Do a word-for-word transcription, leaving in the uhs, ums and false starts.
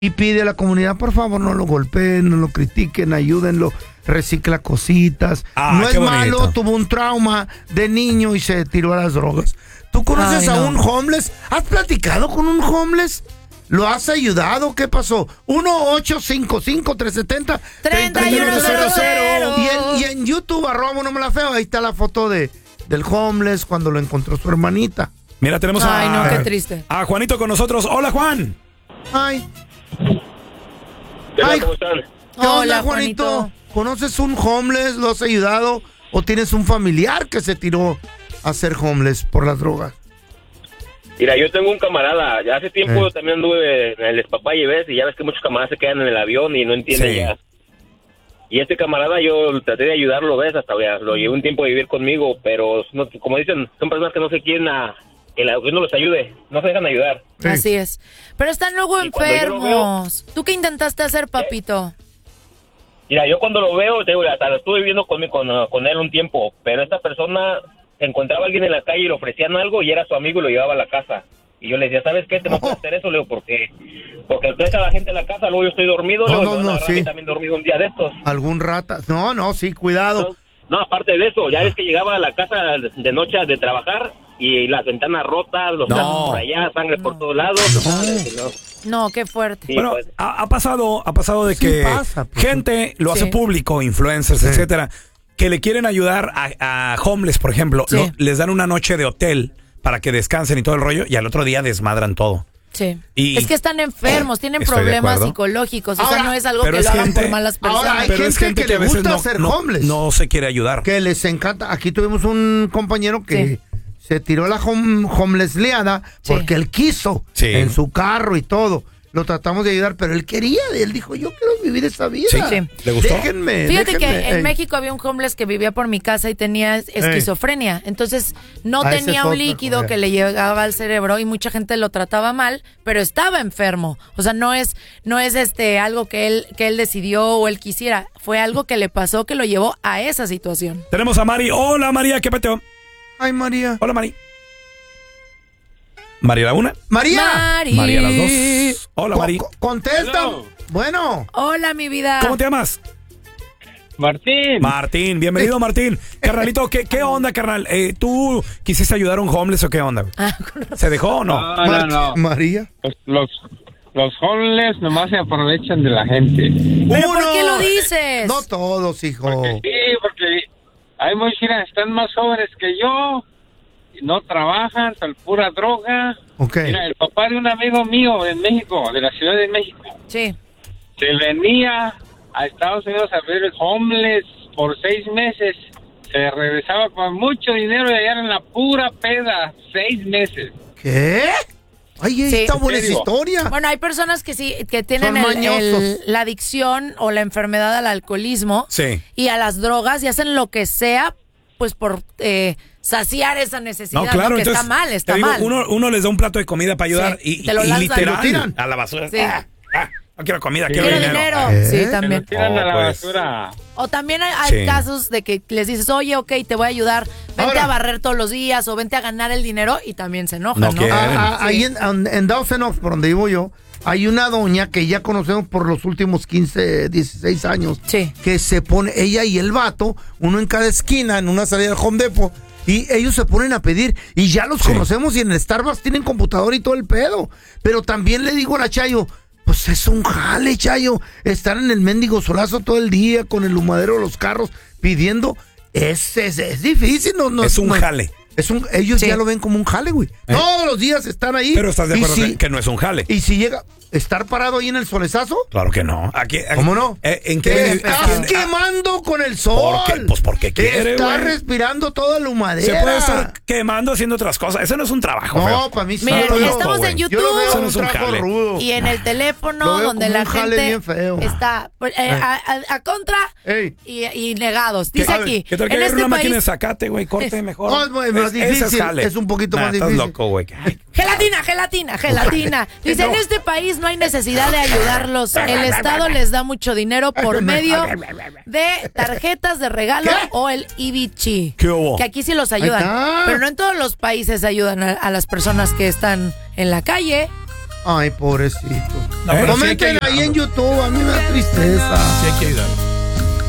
y pide a la comunidad, por favor, no lo golpeen, no lo critiquen, ayúdenlo, recicla cositas. Ah, no es qué bonito. malo, tuvo un trauma de niño y se tiró a las drogas. ¿Tú conoces Ay, a no. un homeless? ¿Has platicado con un homeless? ¿Lo has ayudado? ¿Qué pasó? uno ocho cinco cinco, tres siete cero, treinta y uno cero cero. Y en, y en YouTube, arroba no me la feo, ahí está la foto de, del homeless cuando lo encontró su hermanita. Mira, tenemos Ay, a, no, qué triste. a Juanito con nosotros. Hola, Juan. Ay, ¿Qué tal? Ay. ¿Cómo están? ¿qué onda, Hola, Juanito? Juanito. ¿Conoces un homeless? ¿Lo has ayudado? ¿O tienes un familiar que se tiró a ser homeless por las drogas? Mira, yo tengo un camarada. Ya hace tiempo Eh. yo también anduve en el Despapalle, ¿ves? Y ya ves que muchos camaradas se quedan en el avión y no entienden Sí. ya. Y este camarada yo traté de ayudarlo, ¿ves? Hasta ya, lo llevé un tiempo a vivir conmigo, pero no, como dicen, son personas que no se quieren a, que la gobierno los ayude, no se dejan ayudar. Sí. Así es. Pero están luego Y cuando yo lo enfermos. ¿Tú qué intentaste hacer, papito? Mira, yo cuando lo veo, te digo, hasta lo estuve viviendo con, con, con él un tiempo, pero esta persona encontraba a alguien en la calle y le ofrecían algo y era su amigo y lo llevaba a la casa. Y yo le decía, ¿sabes qué? Te no puedes hacer eso, Leo, porque porque traes a la gente a la casa, luego yo estoy dormido, No, luego no, me van a no, agarrar a mí sí. también dormido un día de estos. ¿Algún rata? No, no, sí, cuidado. No, no, aparte de eso, ya ves que llegaba a la casa de noche de trabajar y las ventanas rotas, los No. tazos por allá, sangre por todos lados. No. No, qué fuerte. Sí, Bueno, pues. ha, ha pasado, ha pasado de Sí que pasa, pues. gente lo hace Sí. público, influencers, Sí. etcétera, que le quieren ayudar a, a homeless, por ejemplo. Sí. Lo- les dan una noche de hotel para que descansen y todo el rollo, y al otro día desmadran todo. Sí. Y- es que están enfermos, tienen Estoy de problemas acuerdo. psicológicos. O Ahora, sea, no es algo pero que es lo hagan gente- por malas personas. Ahora, hay Pero es gente gente que que, le a veces gusta no, ser no- homeless. no se quiere ayudar. Que les encanta. Aquí tuvimos un compañero que se tiró la hom homelessleada Sí. porque él quiso, Sí. en su carro y todo. Lo tratamos de ayudar, pero él quería, él dijo, yo quiero vivir esa vida. Sí. Sí. ¿Le gustó? Déjenme, Fíjate déjenme. que en Ey. México había un homeless que vivía por mi casa y tenía es- esquizofrenia. Entonces no Ah, ese tenía es un otro, líquido joder. que le llegaba al cerebro y mucha gente lo trataba mal, pero estaba enfermo. O sea, no es no es este algo que él que él decidió o él quisiera. Fue algo que le pasó que lo llevó a esa situación. Tenemos a Mari. Hola, María, ¿qué peteo? Ay, María. Hola, Mari. María la una. María. Mari. María las dos. Hola, Co- Mari. co- contesta. Hello. Bueno. Hola, mi vida. ¿Cómo te llamas? Martín. Martín, bienvenido, Martín. Carnalito, ¿qué, qué onda, carnal? Eh, ¿Tú quisiste ayudar a un homeless o qué onda? güey? Ah, con razón. ¿Se dejó o no? No, Mar- no, no. María. Los, los, los homeless nomás se aprovechan de la gente. ¿Pero Uno. por qué lo dices? No todos, hijo. Sí, porque hay muchos que están más jóvenes que yo, y no trabajan, son pura droga. Ok. Mira, el papá de un amigo mío en México, de la Ciudad de México, Sí. se venía a Estados Unidos a ver homeless por seis meses. Se regresaba con mucho dinero y allá en la pura peda, seis meses. ¿Qué? Ay, Sí. esta buena ¿En serio? historia. Bueno, hay personas que sí, que tienen Son el- mañosos. el- la adicción o la enfermedad al alcoholismo Sí. y a las drogas y hacen lo que sea, pues por eh, saciar esa necesidad. No, claro, ¿no? Que entonces, está mal, te está digo, mal. Uno, uno les da un plato de comida para ayudar Sí, y, te lo y lanzan. literal Lo tiran. a la basura. Sí. Ah, ah, no quiero comida, quiero, Quiero dinero. dinero. ¿Eh? Sí, Se lo también. tiran Oh, a la pues. basura. O también hay, hay Sí. casos de que les dices, oye, ok, te voy a ayudar, vente Ahora. a barrer todos los días o vente a ganar el dinero y también se enojan, No ¿no? quieren. Ah, ah, Sí. Ahí en, en Dawson Oaks, por donde vivo yo, hay una doña que ya conocemos por los últimos quince, dieciséis años. Sí. Que se pone, ella y el vato, uno en cada esquina, en una salida del Home Depot. Y ellos se ponen a pedir. Y ya los Sí. conocemos. Y en el Starbucks tienen computador y todo el pedo. Pero también le digo a la Chayo, pues es un jale, Chayo. Estar en el mendigo solazo todo el día con el humadero de los carros pidiendo. Es, es, es difícil. No, no, Es un no- jale. Es un, ellos Sí. ya lo ven como un jale, güey. ¿Eh? Todos los días están ahí. Pero estás de Y acuerdo si- que, que no es un jale. Y si llega, estar parado ahí en el solezazo, Claro que no. Aquí, aquí- ¿cómo no? eh, ¿En qué? Te en estás quién- quemando con el sol. ¿Por qué? Pues porque quiere, Estás güey. respirando toda la humadera. Se puede estar quemando haciendo otras cosas. Eso no es un trabajo, No, feo. para mí sí. Miren, Yo lo- estamos güey. en Yo lo YouTube. veo Eso no un es un trabajo jale. rudo. Y en el Lo teléfono veo donde como la un jale gente bien feo. está pues, eh, a, a- a contra Ey. y, y negados. Dice A ver, aquí, ¿Qué tal que en agarre este una máquina de país, zacate, güey? Corte mejor. No, es muy- más ese difícil, jale. es un poquito Nah, más estás difícil. loco, güey. Ay, gelatina, gelatina, gelatina. Dice, en este país no hay necesidad de ayudarlos. El Estado les da mucho dinero por medio de tarjetas de regalo ¿Qué? o el I B G. ¿Qué hubo? Que aquí sí los Ahí ayudan. está. Pero no en todos los países ayudan a, a las personas que están en la calle. Ay, pobrecito. No, pero Comenten sí hay que ahí ayudarlo. en YouTube, a mí me da tristeza. Sí hay que ayudar.